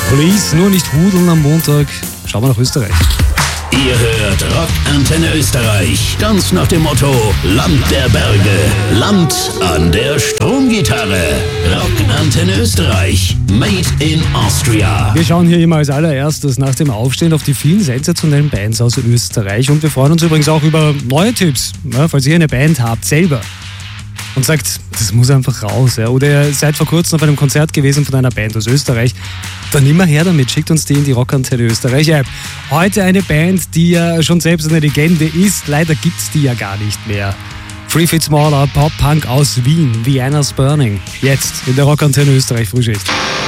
Police, nur nicht hudeln am Montag. Schauen wir nach Österreich. Ihr hört Rock Antenne Österreich. Ganz nach dem Motto Land der Berge, Land an der Stromgitarre. Rock Antenne Österreich. Made in Austria. Wir schauen hier immer als allererstes nach dem Aufstehen auf die vielen sensationellen Bands aus Österreich. Und wir freuen uns übrigens auch über neue Tipps. Ja, falls ihr eine Band habt, selber. Und sagt, das muss einfach raus. Ja. Oder ihr seid vor kurzem auf einem Konzert gewesen von einer Band aus Österreich. Dann immer her damit, schickt uns die in die Rock Antenne Österreich App. Heute eine Band, die ja schon selbst eine Legende ist. Leider gibt's die ja gar nicht mehr. Three Feet Smaller, Pop-Punk aus Wien, Vienna's Burning. Jetzt in der Rock Antenne Österreich Frühschicht.